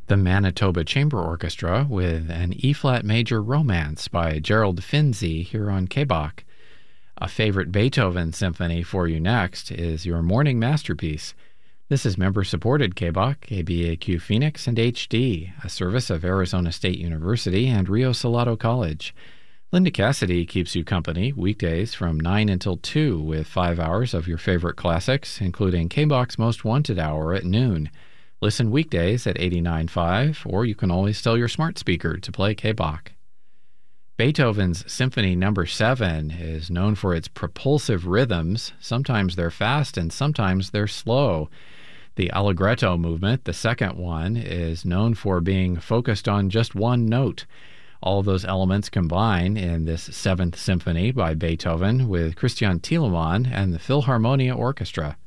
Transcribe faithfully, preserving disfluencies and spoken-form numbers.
The Manitoba Chamber Orchestra with an E-flat major romance by Gerald Finzi here on K B O C. A favorite Beethoven symphony for you next is your morning masterpiece. This is member-supported K B O C, K B A Q Phoenix, and H D, a service of Arizona State University and Rio Salado College. Linda Cassidy keeps you company weekdays from nine until two with five hours of your favorite classics, including K B O C's Most Wanted Hour at noon. Listen weekdays at eighty-nine point five, or you can always tell your smart speaker to play K B O C. Beethoven's Symphony Number seven is known for its propulsive rhythms. Sometimes they're fast and sometimes they're slow. The Allegretto movement, the second one, is known for being focused on just one note. All of those elements combine in this Seventh Symphony by Beethoven with Christian Thielemann and the Philharmonia Orchestra.